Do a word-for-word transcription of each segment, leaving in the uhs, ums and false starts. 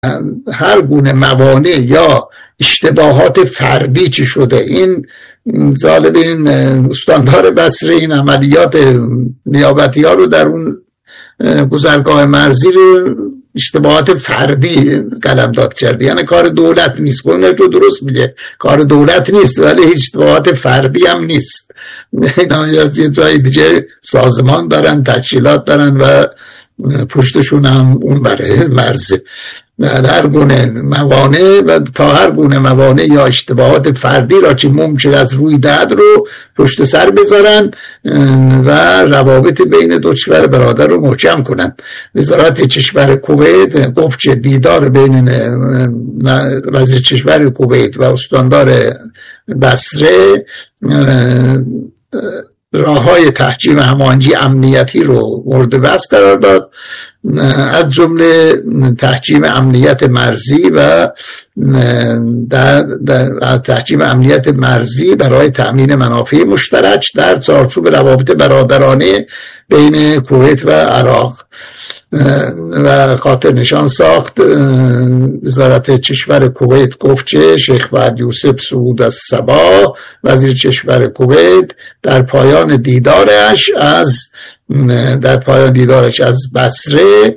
هر گونه موانع یا اشتباهات فردی چی شده. این ظالب این استاندار بصره این عملیات نیابتی ها رو در اون گذرگاه مرزی رو اشتباهات فردی قلمداد کرده، یعنی کار دولت نیست. اون تو درست میگه کار دولت نیست، ولی اشتباهات فردی هم نیست. اینا یه جای دیگه سازمان دارن، تشکیلات دارن و پشتشون هم اون برای مرزه. هر گونه موانع و تا هر گونه موانع یا اشتباهات فردی را چه ممکن از روی دهد رو پشت سر بذارن و روابط بین دو کشور برادر رو محکم کنن. وزارت کشور کویت گفت که دیدار بین وزیر کشور کویت و استاندار بصره راههای تحجیم هماهنگی امنیتی رو مورد بحث قرار داد، از جمله تحجیم امنیت مرزی و در, در تحجیم امنیت مرزی برای تأمین منافع مشترک در چارچوب روابط برادرانه بین کویت و عراق. و خاطر نشان ساخت وزارت کشور کویت گفت که شیخ فهد یوسف سعود الصباح وزیر کشور کویت در پایان دیدارش از در پایان دیدارش از بصره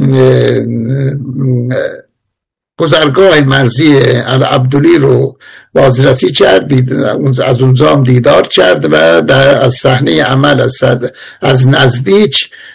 گذرگاه مرزی العبدلی رو بازرسی کرد، از اونجا هم دیدار کرد و در از صحنه عمل از, از نزدیک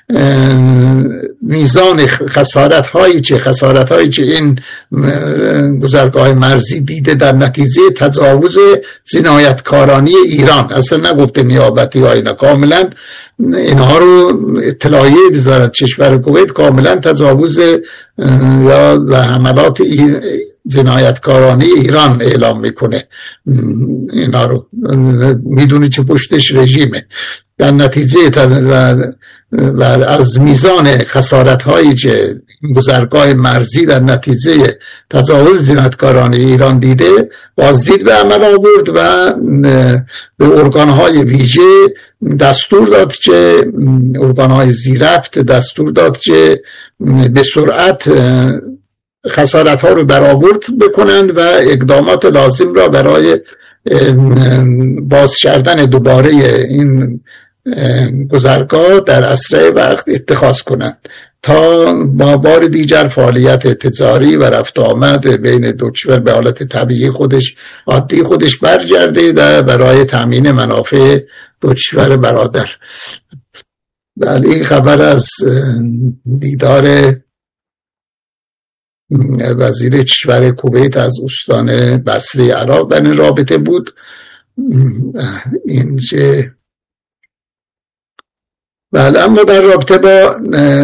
میزان خسارت هایی چه خسارت هایی که این گذرگاه مرزی دیده در نتیجه تجاوز جنایتکارانه ایران، اصلا نگفته نیابتی ها، اینا کاملا اینها رو اطلاعیه وزارت کشور کویت کاملا تجاوز یا و حملات جنایتکارانه ایران اعلام میکنه. اینا رو میدونی چه پشتش رژیمه. در نتیجه و از میزان خسارت هایی که گذرگاه مرزی در نتیجه تجاوز جنایتکارانه ایران دیده بازدید به عمل آورد و به ارگان های ویژه دستور داد که ارگان های زیرفت دستور داد که به سرعت خسارت ها رو برآورد بکنند و اقدامات لازم را برای باز کردن دوباره این گذرگاه در اسرع وقت اتخاذ کنند تا با بار دیگر فعالیت تجاری و رفت آمد بین دو کشور به حالت طبیعی خودش عادی خودش برگرده و برای تامین منافع دو کشور برادر. بله، این خبر از دیدار وزیر کشور کویت از استان بصره عراق در این رابطه بود. این که بله، اما در رابطه با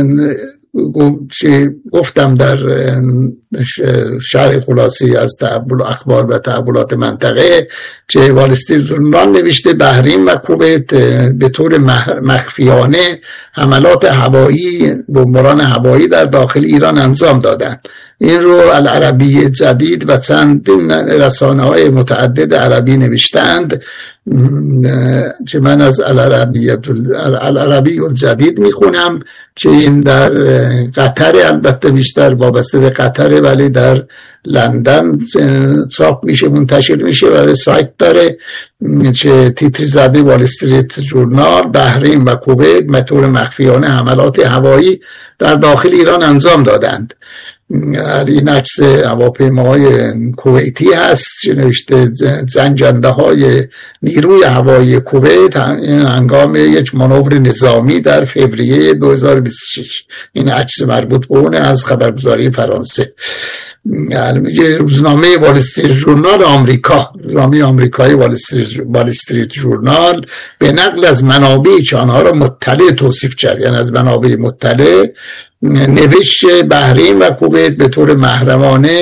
گفتم در شرح خلاصی از تحول اخبار و تحولات منطقه که وال استریت ژورنال نوشته بحرین و کویت به طور مخفیانه حملات هوایی بمباران هوایی در داخل ایران انجام دادند. این رو العربی جدید و چند رسانه های متعدد عربی نوشتند که من از العربی جدید میخونم که این در قطر، البته بیشتر وابسته به قطره، ولی در لندن چاپ میشه منتشر میشه و سایت داره که تیتر زده وال استریت ژورنال بحرین و کویت به طور مخفیانه حملات هوایی در داخل ایران انجام دادند. این عکس هواپیماهای کویتی هست که نوشته جنگنده های نیروی هوایی کویت هنگام یک مانور نظامی در فوریه دو هزار و بیست و شش. این عکس مربوط به اون از خبرگزاری فرانسه. روزنامه وال استریت ژورنال آمریکا، روزنامه آمریکایی وال استریت ژورنال به نقل از منابعی که آنها را مطلع توصیف کرد، یعنی از منابع مطلع نوشت بحرین و کویت به طور محرمانه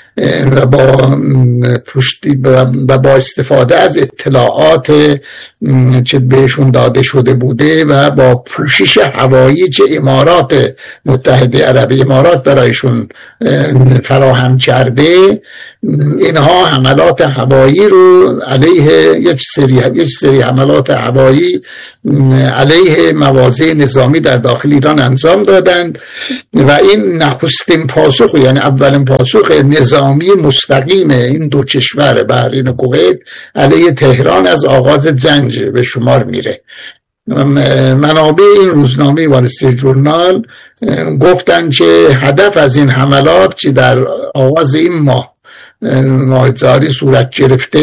و با پشتی و با استفاده از اطلاعات چه بهشون داده شده بوده و با پوشش هوایی چه امارات متحده عربی امارات برایشون فراهم کرده، اینها حملات هوایی رو علیه یک سری یک سری حملات هوایی علیه مواضع نظامی در داخل ایران انجام دادند و این نخستین پاسخ، یعنی اولین پاسخ نظامی مستقیم این دو کشور بحرین و کویت علیه تهران از آغاز جنگ به شمار میره. منابع این روزنامه وال استریت جورنال گفتن که هدف از این حملات که در آغاز این ماه ماه جاری صورت گرفته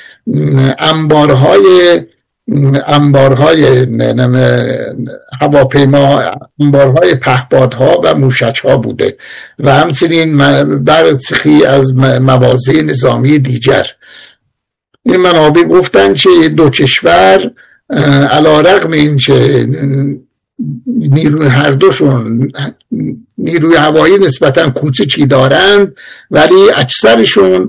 انبارهای انبارهای هواپیما، انبارهای پهپادها و موشک‌ها بوده و همچنین برخی از مواضع نظامی دیگر. این منابع گفتن که دو کشور علیرغم این که نیروی هر دوشون نیروی هوایی نسبتاً کوچکی دارند، ولی اکثرشون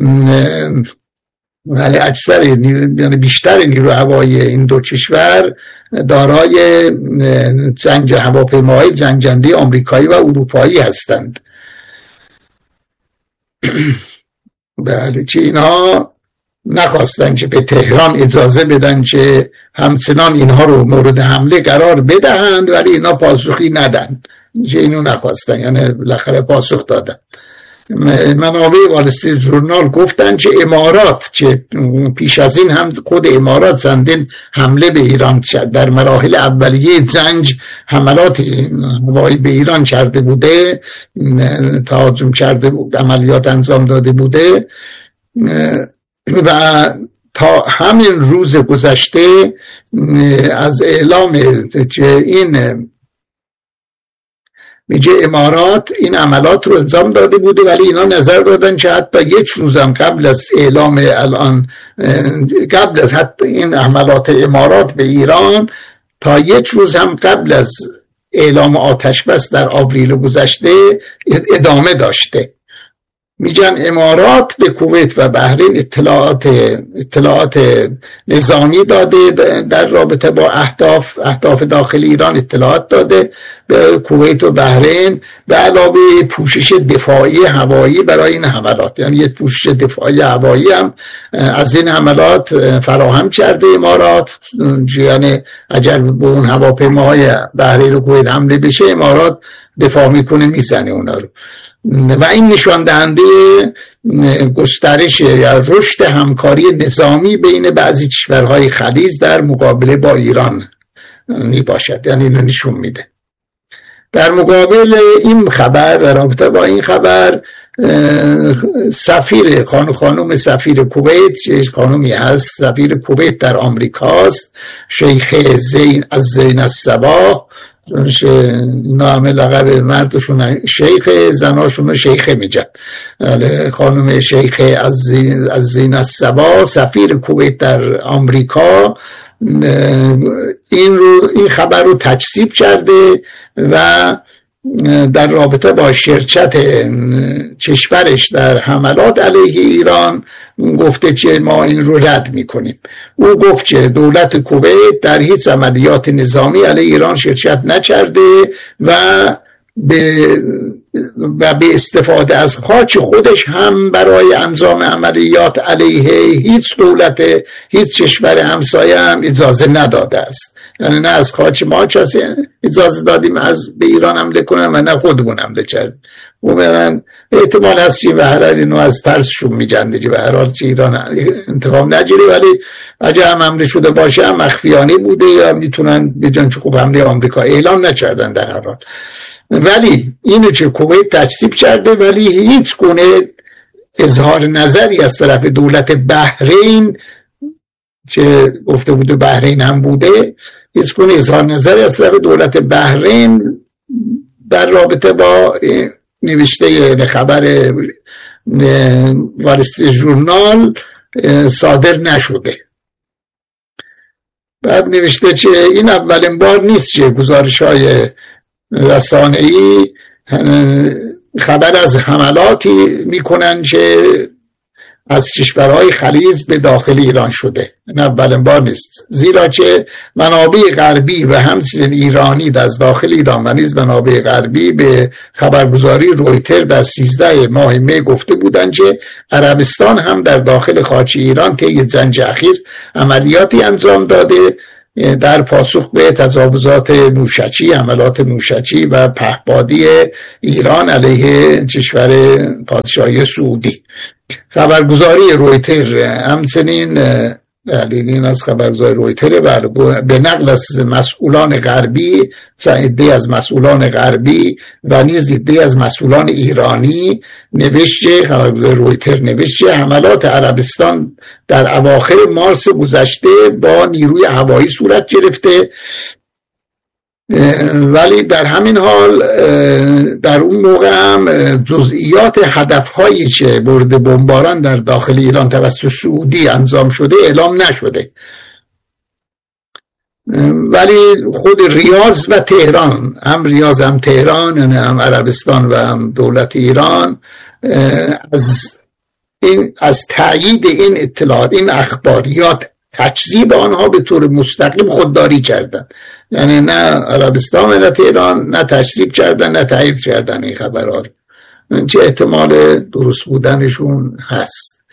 ولی اکثر یعنی بیشتر نیروی هوایی این دو کشور دارای جنگ هواپیماهای جنگنده آمریکایی و اروپایی هستند. بله، که اینها نخواستن که به تهران اجازه بدن که همچنان اینها رو مورد حمله قرار بدهند، ولی اینا پاسخی ندن، که اینو نخواستن، یعنی بالاخره پاسخ دادن. منابع وال استریت جورنال گفتن که امارات که پیش از این هم خود امارات چندین حمله به ایران در مراحل اولیه جنگ حملات هوایی به ایران کرده بوده، تهاجم کرده بود، عملیات انجام داده بوده و تا همین روز گذشته از اعلام که این میگه امارات این عملات رو انجام داده بوده، ولی اینا نظر دادن که حتی یک روزم قبل از اعلام الان قبل از حتی این عملات امارات به ایران تا یک روز هم قبل از اعلام آتش بس در آوریل گذشته ادامه داشته. میگن امارات به کویت و بحرین اطلاعات اطلاعات نظامی داده در رابطه با اهداف اهداف داخل ایران، اطلاعات داده به کویت و بحرین به علاوه پوشش دفاعی هوایی برای این حملات، یعنی یک پوشش دفاعی هوایی هم از این حملات فراهم کرده امارات، یعنی اگر به اون هواپیماهای بحرین و کویت حمله بشه امارات دفاع میکنه، میزنه اونا رو. و این نشان دهنده گسترش یا رشد همکاری نظامی بین بعضی کشورهای خلیج در مقابله با ایران می باشد، یعنی اینو نشون میده. در مقابل این خبر، در رابطه با این خبر، سفیر خانم خانم سفیر کویت، یک خانمی هست سفیر کویت در آمریکاست، شیخ زین از زین الصباح، نام لقب مردشون شیخ، زناشون شیخه میگن، خانم شیخ از زین الصباح سفیر کویت در آمریکا این رو این خبر رو تکذیب کرده و در رابطه با شرکت کشورش در حملات علیه ایران گفته که ما این رو رد میکنیم. او گفت که دولت کویت در هیچ عملیات نظامی علیه ایران شرکت نکرده و به و به استفاده از خاک خودش هم برای انجام عملیات علیه هیچ دولت هیچ کشور همسایه هم اجازه نداده است. یعنی نه از خاک ما کسی اجازه دادیم از به ایران حمله کنم و نه خودمون حمله کردیم. و من احتمال هست که به هر حال اینو از ترسشون میگن که به هر حال که ایران انتقام نگیره، ولی اگه هم حمله شده باشه هم مخفیانه بوده یا میتونن بجان چه خوب حمله آمریکا اعلام نکردن در هر حال. ولی اینو که کویت تکذیب کرده، ولی هیچ گونه اظهار نظری از طرف دولت بحرین که گفته بوده بحرین هم بوده، هیچ گونه اظهار نظری از طرف دولت بحرین در رابطه با نوشته خبر وال استریت جورنال صادر نشده. بعد نوشته که این اولین بار نیست که گزارش‌های رسانه‌ای خبر از حملاتی میکنن که از کشورهای خلیج به داخل ایران شده. این اولین بار نیست، زیرا که منابع غربی و همچنین ایرانی از داخل ایران و نیز منابع غربی به خبرگزاری رویتر در سیزده ماه می گفته بودند که عربستان هم در داخل خاک ایران طی جنگ اخیر عملیاتی انجام داده در پاسخ به تجاوزات موشکی، حملات موشکی و پهپادی ایران علیه کشور پادشاهی سعودی. خبرگزاری رویتر همچنین این از خبرگزاری رویتر به نقل از مسئولان غربی، عده از مسئولان غربی و نیز عده از مسئولان ایرانی نوشته، خبرگزاری رویتر نوشته حملات عربستان در اواخر مارس گذشته با نیروی هوایی صورت گرفته، ولی در همین حال در اون موقع هم جزئیات هدفهایی که مورد بمباران در داخل ایران توسط سعودی انجام شده اعلام نشده، ولی خود ریاض و تهران، هم ریاض هم تهران، یعنی هم عربستان و هم دولت ایران، از این از تایید این اطلاعات، این اخباریات، تکذیب آنها به طور مستقیم خودداری کردن. یعنی نه عربستان نه تهران نه تکذیب کردن نه تایید کردن این خبرها، چه احتمال درست بودنشون هست.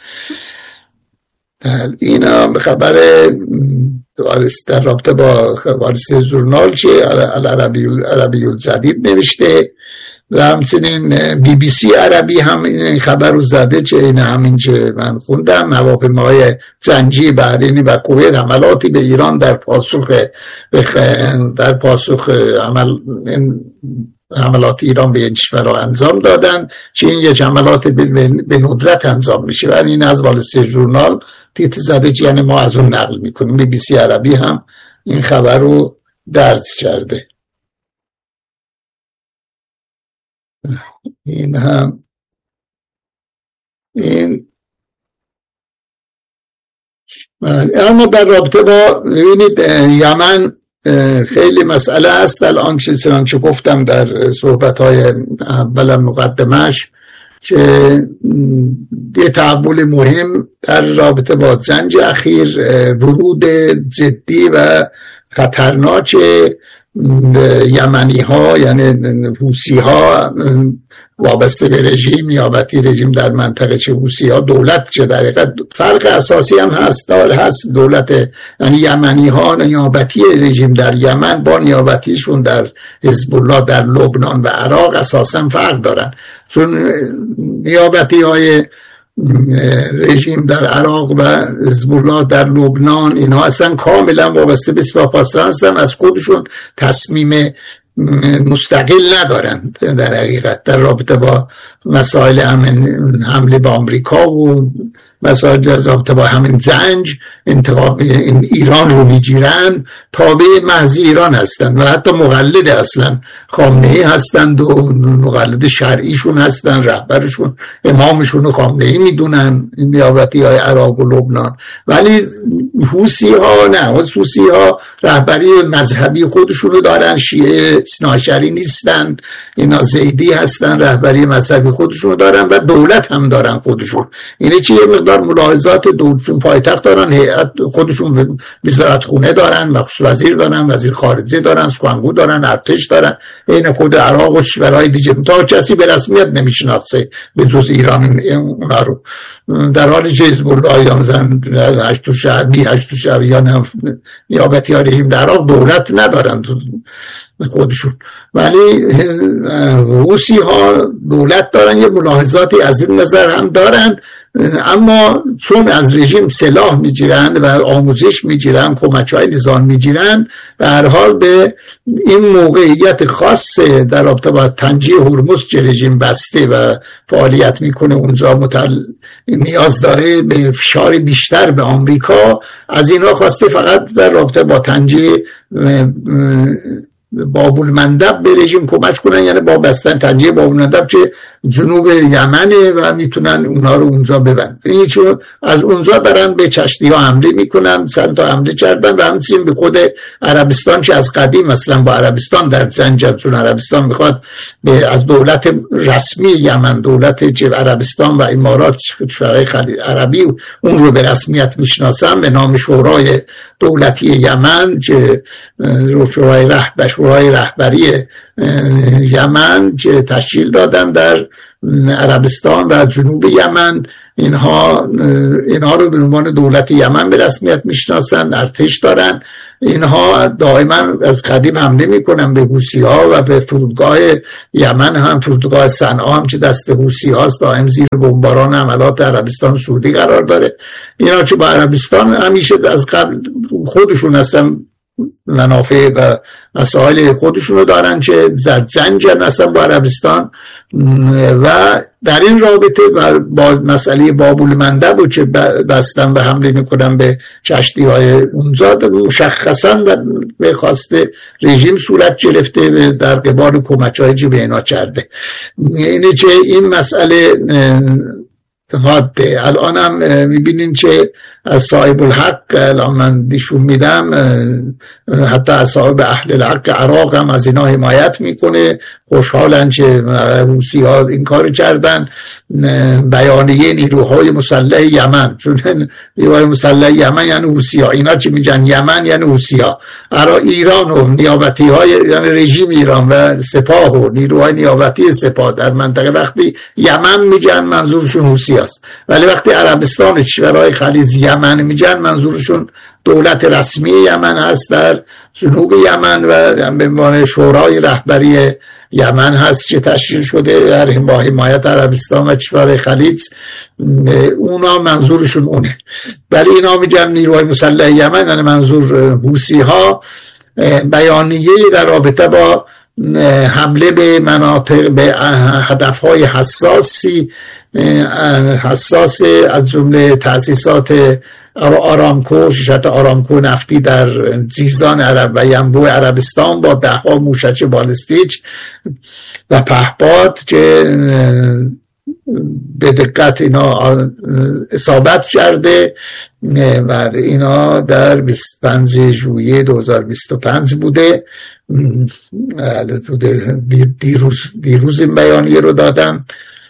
این هم خبر در رابطه با وارث ژورنال که العربی الجدید نوشته و همچنین بی بی سی عربی هم این خبر رو زده که این همین که من خوندم، هواپیماهای جنگی بحرینی و کویت حملاتی به ایران در پاسخ در پاسخ عمل حملات ایران به این کشورها انجام دادن که این یک حملات به ندرت انجام میشه. ولی این از وال استریت ژورنال تیتر زده که یعنی ما از اون نقل میکنیم. بی بی سی عربی هم این خبر رو درج کرده. این هم این اما در رابطه با ببینید یمن خیلی مسئله است الان، چنانچه گفتم در صحبت‌های اول مقدمش که یه تحول مهم در رابطه با جنگ اخیر، ورود جدی و خطرناک یمنی ها یعنی حوثی ها وابسته به رژیم، نیابتی رژیم در منطقه، چه حوثی ها دولت، چه در حقیقت فرق اساسی هم هست دار هست دولت، یعنی یمنی ها نیابتی رژیم در یمن با نیابتیشون در حزب الله در لبنان و عراق اساسا فرق دارن، چون نیابتی های رژیم در عراق و حزب الله در لبنان اینها اصلا کاملا وابسته به سپاه پاسداران هستن، از خودشون تصمیم مستقل ندارن در حقیقت در رابطه با مسائل همین حمله به آمریکا و مسائل در رابطه با همین جنگ انتخاب این ایران رو میگیرن، تابع محض ایران هستن و حتی مقلد اصلا خامنه‌ای هستند و مقلد شرعیشون هستن، رهبرشون امامشون رو خامنه‌ای میدونن این نیابتی های عراق و لبنان. ولی حوثی ها نه، حوثی ها رهبری مذهبی خودشون رو دارن، شیعه اثناعشری نیستن، اینا زیدی هستن، رهبری مذهبی خودشون رو دارن و دولت هم دارن خودشون. اینه چیه مقدار ملاحظات دولت پایتخت دارن، هیئت خودشون وزارت خونه دارن، مخصوص وزیر دارن، وزیر خارجه دارن، سخنگو دارن، ارتش دارن، این خود عراق و کشورهای دیگه تا کسی به رسمیت نمیشناسه به جز ایران اونا رو، در حالی که حزب الله یا مثلا هشت شعبی هشت شعبیان نیابتی ها رژیم در عراق دولت ندارن خودشون، ولی حوثی ها دولت دارن. یه ملاحظاتی از این نظر هم دارن، اما چون از رژیم سلاح میگیرن و آموزش میگیرن، کمک‌های نظام میگیرن، به هر حال به این موقعیت خاص در رابطه با تنجیه هرمز که رژیم بسته و فعالیت میکنه اونجا متعل... نیاز داره به فشار بیشتر به آمریکا، از اینا خواسته فقط در رابطه با تنجیه باب المندب به رژیم کمک کنن، یعنی با بستن تنجیه باب المندب که جنوب یمنه و میتونن اونها رو اونجا ببند. این چون از اونجا دارن به کشتی ها حمله میکنن، صد تا حمله کردن و همچنین به خود عربستان که از قدیم مثلا با عربستان در جنگن، چون عربستان میخواد به از دولت رسمی یمن، دولت که عربستان و امارات کشورهای عربی اون رو به رسمیت میشناسن به نام شورای دولتی یمن که شورای رهبر شورای رهبری یمن که تشکیل دادن در عربستان و جنوب یمن، اینها اینها رو به عنوان دولت یمن به رسمیت میشناسن، ارتش دارن. اینها دائما از قدیم حمله میکنن به حوثی ها و به فرودگاه یمن هم، فرودگاه صنعا هم که دست حوثی هاست، دائم زیر بمباران حملات عربستان و سعودی قرار داره. اینا که با عربستان همیشه از قبل خودشون هستن منافع و مسائل خودشون رو دارن که زد زنجن اصلا با عربستان، و در این رابطه با مسئله باب المندب که بستن و حمله میکنن به کشتی های اونجا، مشخصا به خواست رژیم صورت گرفته در قبال کمک هایی که به اینا کرده. اینه که این مسئله حاده. الان هم میبینین که از صاحب الحق الان من دیشون میدم، حتی از صاحب اهل الحق عراق هم از اینا حمایت میکنه، خوشحالن که حوثی ها این کار کردن. بیانیه نیروهای مسلح یمن، چون نیروهای مسلح یمن یعنی حوثی ها، اینا چی میگن یمن یعنی حوثی ها. ایران و نیابتی های یعنی رژیم ایران و سپاه و نیروهای نیابتی سپاه در منطقه وقتی یمن میگن منظورشون حوثی هست، ولی وقتی عربستان و کشورهای خلیج یمن میگن منظورشون دولت رسمی یمن هست در جنوب یمن و به عنوان شورای رهبری یمن هست که تشکیل شده در با حمایت عربستان و کشورهای خلیج. اونا منظورشون اونه، ولی اینا میگن نیروهای مسلح یمن یعنی منظور حوثی ها. بیانیه در رابطه با حمله به مناطق به هدفهای حساسی حساس از جمله تأسیسات آرامکو، شرکت آرامکو نفتی در جیزان عرب و ینبوع عربستان با ده ها موشک بالستیک و پهپاد که به دقت اینا اصابت کرده و اینا در بیست و پنجم ژوئیه دو هزار و بیست و پنج بوده. دیروز دیروز این بیانیه رو دادم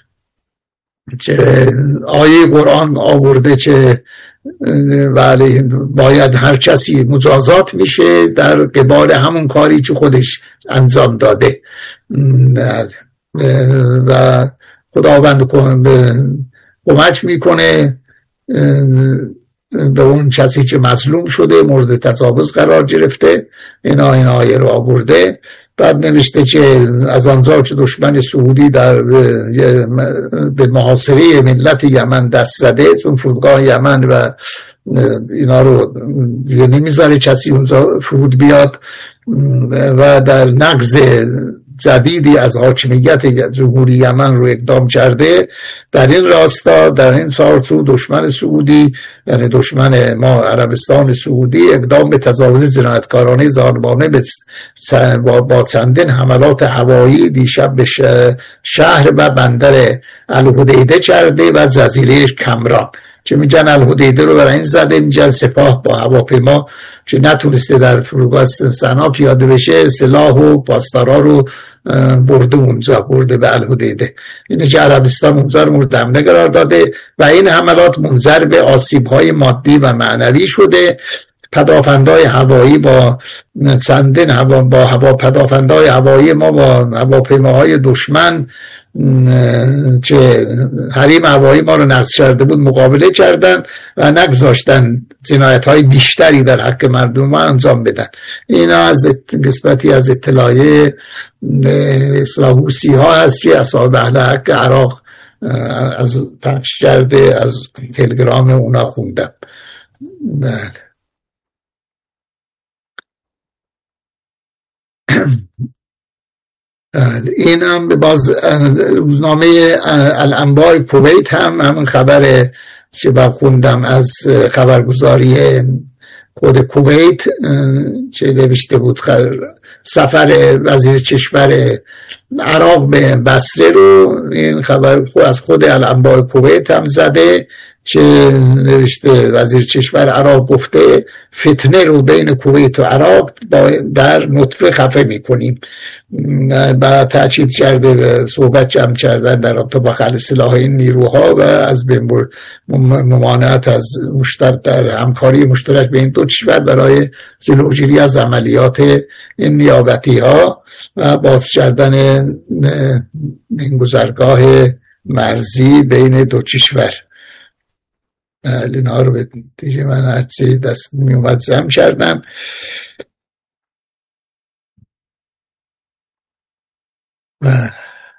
که آیه قرآن آورده که ولی باید هر کسی مجازات میشه در قبال همون کاری که خودش انجام داده و خداوند کمک میکنه به اون کسی که مظلوم شده مورد تجاوز قرار گرفته. اینا این آیه رو آورده. بعد نوشته که از آنجا که دشمن سعودی در به محاصره ملت یمن دست زده، چون فرودگاه یمن و اینا رو نمیذاره کسی اونجا فرود بیاد و در نقض جدیدی از حاکمیت جمهوری یمن رو اقدام کرده. در این راستا در این سالتو دشمن سعودی یعنی دشمن ما عربستان سعودی اقدام به تجاوز جنایتکارانه ظالمانه با چندین حملات هوایی دیشب به شهر و بندر الحدیده کرده و جزیره کمران که میگن الحدیده رو برای این زده، میگن سپاه با هواپیما که نتونسته در فرودگاه صنعا پیاده بشه سلاح و پاسدارا رو برده اونجا برده به الحدیده. اینه که عربستان اونجا رو مورد حمله قرار داده و این حملات منجر به آسیب‌های مادی و معنوی شده. پدافندهای هوایی با چندین هوا با هوا پدافندهای هوایی ما با هواپیماهای دشمن که حریم هوایی ما رو نقض کرده بود مقابله کردن و نگذاشتن جنایت‌های بیشتری در حق مردم ما انجام بدن. اینا از قسمتی از اطلاعیه حوثی ها هست که اصحاب اهل حق عراق از پخش کرده، از تلگرام اونا خوندم. بله. این هم باز روزنامه الانباء کویت هم همون خبر که با خوندم از خبرگزاری خود کویت چه نوشته بود، سفر وزیر کشور عراق به بصره رو، این خبر از خود الانباء کویت هم زده، چه نوشته وزیر کشور عراق گفته فتنه رو بین کویت و عراق در نطفه خفه میکنیم. و تأکید کرده، صحبت جمع کردن در رابطه با خلع سلاح این نیروها و از بین ممانعت از مشترک در همکاری مشترک بین دو کشور برای جلوگیری از عملیات این نیابتی ها و باز کردن این گذرگاه مرزی بین دو کشور. اینا رو به دیگه من هرچی دست می اومد زم کردم. و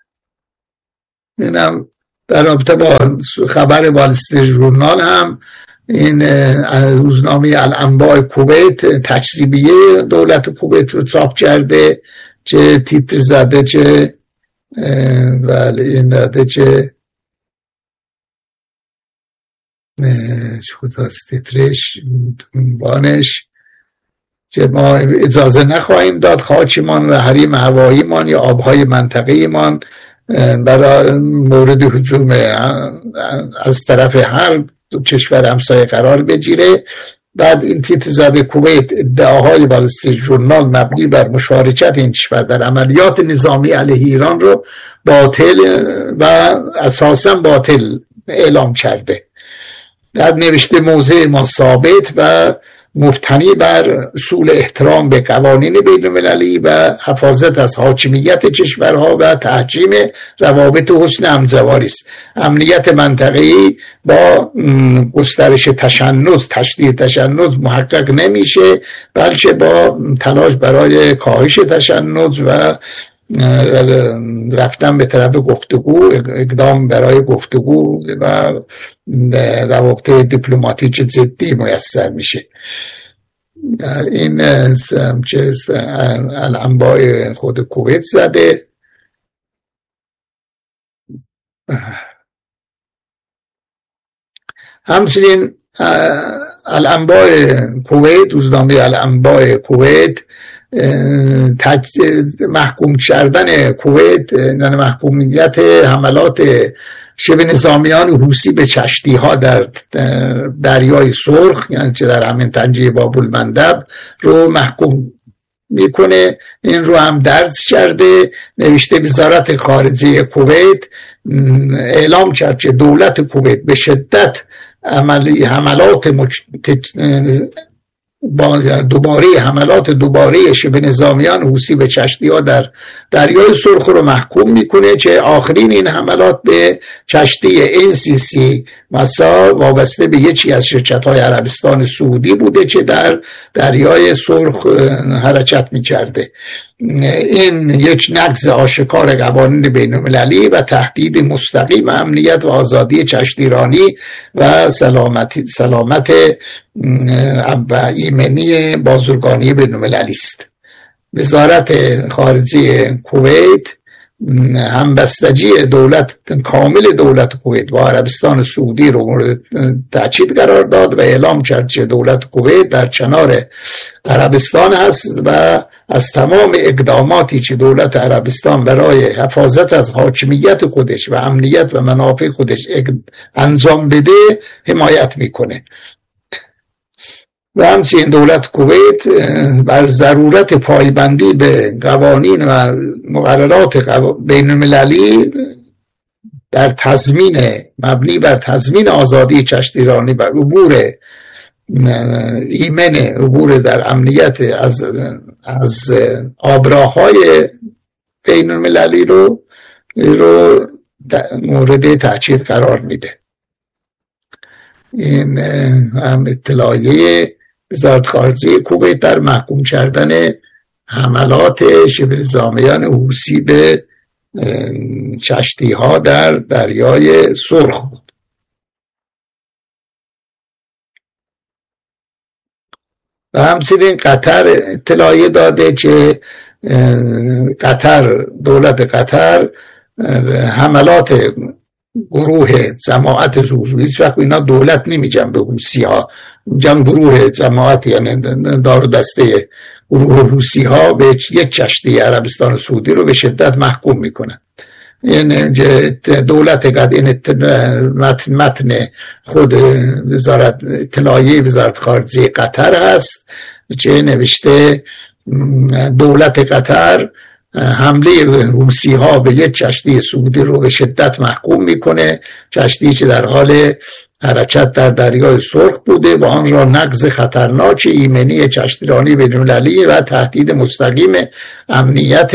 اینم در رابطه با خبر وال استریت ژورنال هم، این روزنامه الانباء کویت تکذیبیه دولت کویت رو چاپ کرده، چه تیتر زده، چه ولی این داده، چه خداست تیترش عنوانش، که ما اجازه نخواهیم داد خاکمان و حریم هواییمان یا آبهای منطقه‌ایمان برای مورد هجوم از طرف هر کشور همسایه قرار بگیره. بعد این تیتر زده کویت ادعاهای وال استریت ژورنال مبنی بر مشارکت این کشور در عملیات نظامی علیه ایران رو باطل و اساسا باطل اعلام کرده. بعد نوشته موضع ما ثابت و مبتنی بر اصول احترام به قوانین بین المللی و حفاظت از حاکمیت کشورها و تحکیم روابط حسن همزواری است. امنیت منطقه‌ای با گسترش تشنج، تشدید تشنج محقق نمیشه، بلکه با تلاش برای کاهش تشنج و رفتن به طرف گفتگو، اقدام برای گفتگو و روابط دیپلماتیک جدی میسر میشه. این چه الانباء خود کویت زده. همچنین الانباء کویت، روزنامه الانباء کویت محکوم کردن کویت، یعنی محکومیت حملات شبه نظامیان حوثی به کشتی ها در دریای سرخ، یعنی چه در همین تنگه باب المندب رو محکوم میکنه. این رو هم درج کرده. نوشته وزارت خارجه کویت اعلام کرد که دولت کویت به شدت عملی حملات مج... با دوباره حملات دوباره شبه نظامیان حوثی به کشتی ها در دریای سرخ رو محکوم میکنه، که آخرین این حملات به کشتی این سی سی مسا وابسته به یکی از شرکت های عربستان سعودی بوده که در دریای سرخ حرکت میکرده. این یک نقض آشکار قوانین بین المللی و تهدید مستقیم امنیت و آزادی کشتیرانی و سلامت سلامت و ایمنی بازرگانی بین المللی است. وزارت خارجه کویت همبستگی دولت کامل دولت کویت با عربستان سعودی رو مورد تاکید قرار داد و اعلام کرد که دولت کویت در کنار عربستان هست و از تمام اقداماتی که دولت عربستان برای حفاظت از حاکمیت خودش و امنیت و منافع خودش انجام بده حمایت میکنه. و همچنین دولت کویت بر ضرورت پایبندی به قوانین و مقررات بین المللی در تضمین مبنی بر تضمین آزادی کشتیرانی و عبور ایمن عبور در امنیت از از آبراهای بین المللی رو رو مورد تاکید قرار میده. این هم اطلاعیه وزارت خارجه کویت در محکوم کردن حملات شبه نظامیان حوثی به کشتی ها در دریای سرخ بود. و همچنین قطر اطلاعیه داده که قطر دولت قطر حملات گروه جماعت زوزو، هیچ وقت اینا دولت نمیگن به حوثی ها، جمع گروه جماعت یعنی دار و دسته گروه حوثی ها به یک کشتی عربستان سعودی رو به شدت محکوم میکنن. این دولت قد این متن, متن خود وزارت اطلاعیه وزارت خارجه قطر هست که نوشته دولت قطر حمله حوثی ها به یک کشتی سعودی رو به شدت محکوم میکنه، کشتی که در حال حرکت در دریای سرخ بوده و آن را نقض خطرناک ایمنی کشتیرانی بین‌المللی و تهدید مستقیم امنیت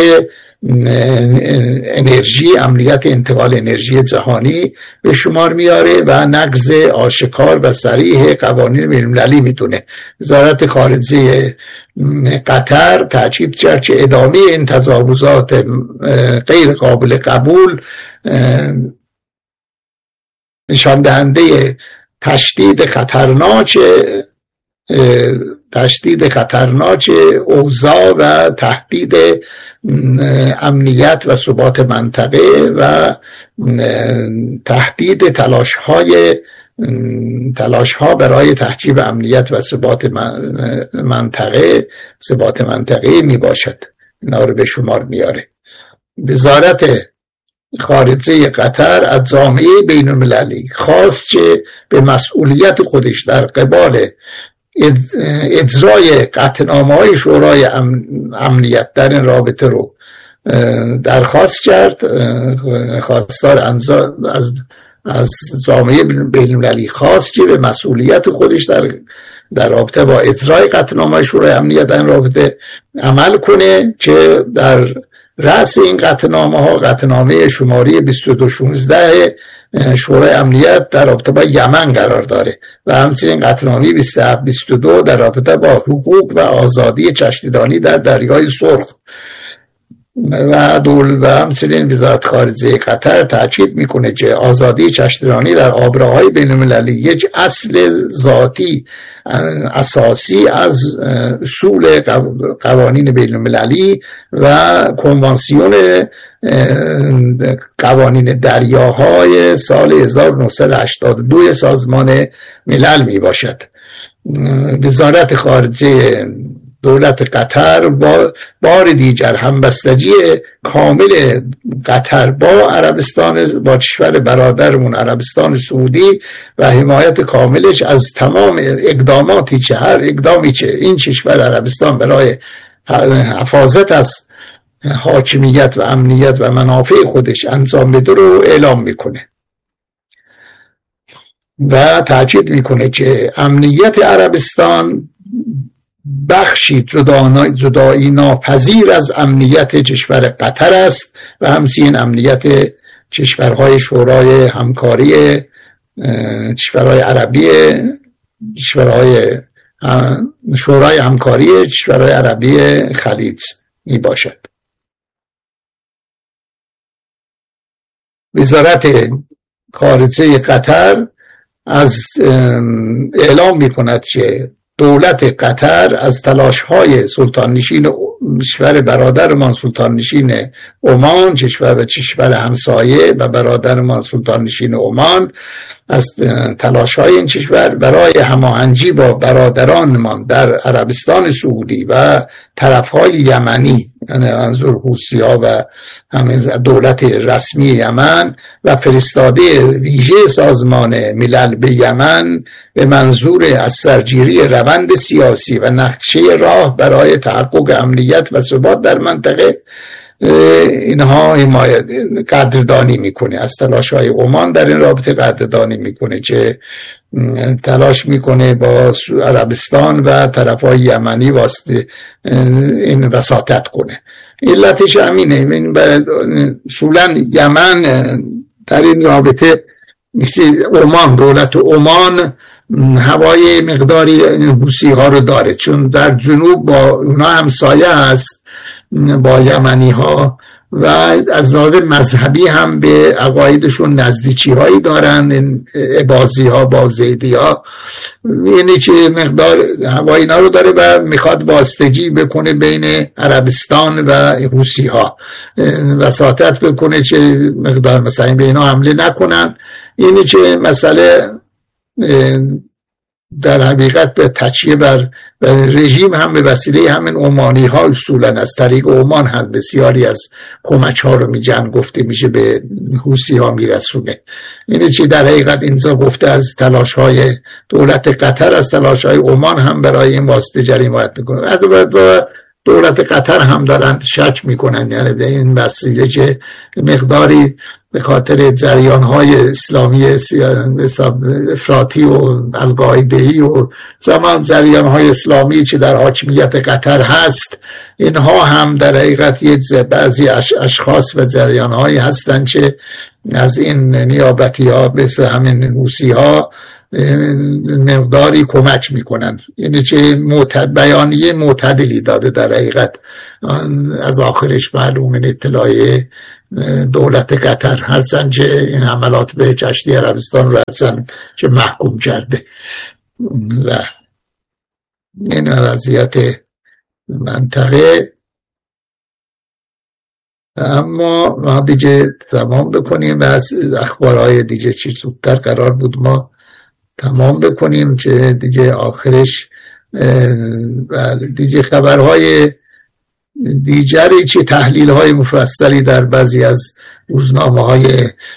انرژی امنیت انتقال انرژی جهانی به شمار میاره و نقض آشکار و صریح قوانین بین‌المللی میدونه. وزارت خارجه قطر تاکید کرد که ادامه این تجاوزات غیر قابل قبول نشان دهنده تشدید خطرناک تشدید خطرناک اوضاع و تهدید امنیت و ثبات منطقه و تهدید تلاش های تلاش ها برای تحجیب امنیت و ثبات منطقه ثبات منطقه می باشد. اینا رو به شمار میاره. وزارت خارجه قطر از جامعه بین المللی خواست که به مسئولیت خودش در قبال اجرای قطعنامه‌های شورای امنیت در این رابطه رو درخواست کرد. خواستار از از جامعه بین المللی خواست که به مسئولیت خودش در در رابطه با اجرای قطعنامه شورای امنیت در این رابطه عمل کنه که در رأس این قطعنامه ها قطعنامه شماره بیست و دو شانزده شورای امنیت در رابطه با یمن قرار داره و همچنین قطعنامه بیست و هفت بیست و دو در رابطه با حقوق و آزادی کشتیرانی در دریای سرخ و دول و همچنین وزارت خارجه قطر تاکید میکنه که آزادی کشتیرانی در آبراهای بین‌المللی یک اصل ذاتی اساسی از اصول قوانین بین‌المللی و کنوانسیون قوانین دریاهای سال هزار و نهصد و هشتاد و دو سازمان ملل می باشد. وزارت خارجه دولت قطر با بار دیگر همبستگی کامل قطر با عربستان با کشور برادرمون عربستان سعودی و حمایت کاملش از تمام اقداماتی که هر اقدامی که این کشور عربستان برای حفاظت از حاکمیت و امنیت و منافع خودش انجام بده رو اعلام میکنه و تاکید میکنه که امنیت عربستان بخشی جدایی ناپذیر از امنیت کشور قطر است و همچنین امنیت کشورهای شورای همکاری کشورهای عربی کشورهای شورای همکاری کشورهای عربی خلیج می باشد. وزارت خارجه قطر از اعلام می کند که دولت قطر از تلاش‌های سلطان نشین کشور برادرمان سلطان نشین عمان کشور و کشور همسایه و برادرمان سلطان نشین عمان از تلاش‌های این کشور برای هماهنگی با برادرانمان در عربستان سعودی و طرف‌های یمنی یعنی منظور حوثی‌ها و همین دولت رسمی یمن و فرستاده ویژه سازمان ملل به یمن به منظور از سرگیری روند سیاسی و نقشه راه برای تحقق امنیت و ثبات در منطقه اینها حمایت قدردانی میکنه. از تلاش‌های عمان در این رابطه قدردانی میکنه که تلاش میکنه با عربستان و طرفای یمنی واسطه این وساطت کنه. علتش همینه. اصولا یمن در این رابطه عمان دولت عمان هوای مقداری حوثی ها رو داره چون در جنوب با اونا همسایه هست با یمنی ها و از لحاظ مذهبی هم به عقایدشون نزدیکی هایی دارن. این اباضی ها با زیدی ها یعنی که مقدار هوای اینا رو داره و میخواد واسطگی بکنه بین عربستان و حوثی ها وساطت بکنه که مقدار مثلا به اینا حمله نکنن. یعنی که مسئله در حقیقت به تکیه بر رژیم هم به وسیله همین عمانی ها اصولا از طریق عمان هم بسیاری از کمک ها رو میجن گفته میشه به حوثی ها میرسونه. اینه چی در حقیقت اینجا گفته از تلاش های دولت قطر، از تلاش های عمان هم برای این واسطه جریمت میکنه. از دولت قطر هم دارن شک میکنن، یعنی به این وسیله که مقداری به خاطر جریان های اسلامی افراطی و القاعده‌ای و زمان جریان های اسلامی که در حاکمیت قطر هست، اینها هم در حقیقت بعضی اشخاص و جریان هایی هستن که از این نیابتی ها مثل همین حوثی ها مقداری کمک میکنن. یعنی چه معتد بیانیه معتدلی داده در حقیقت، از آخرش معلوم اطلاعیه دولت قطر هستن که این حملات به کشتی عربستان رو هستن که محکوم کرده و این وضعیت منطقه. اما ما دیگه تمام بکنیم و از اخبارهای دیگه چی زودتر قرار بود ما تمام بکنیم که دیگه آخرش دیگه خبرهای دیگری چه تحلیل های مفصلی در بعضی از روزنامه های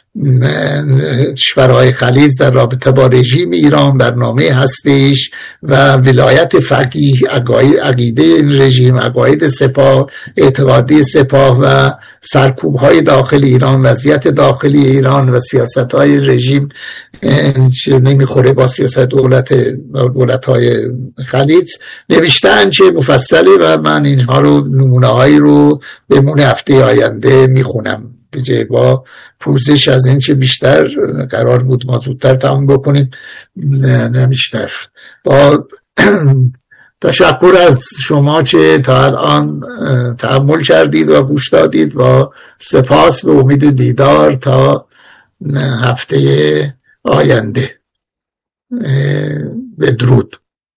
کشورهای خلیج در رابطه با رژیم ایران، برنامه هستش و ولایت فقیه، عقیده این رژیم، عقاید سپاه، اعتقادی سپاه و سرکوب های داخل ایران، وضعیت داخلی ایران و سیاست های رژیم نمیخوره با سیاست دولت دولت های خلیج نوشتن چه مفصله و من اینها رو نمونه هایی رو به مون هفته آینده میخونم دیگه. با پوزش از این چه بیشتر قرار بود ما زودتر تمام بکنیم، نه بیشتر. با تشکر از شما که تا الان تحمل کردید و گوش دادید و سپاس به امید دیدار تا هفته آینده. بدرود.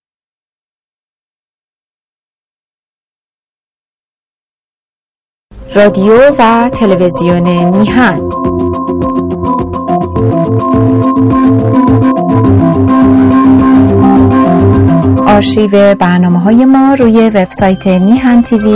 رادیو و تلویزیون میهن آرشیو برنامه‌های ما روی وبسایت میهن تیوی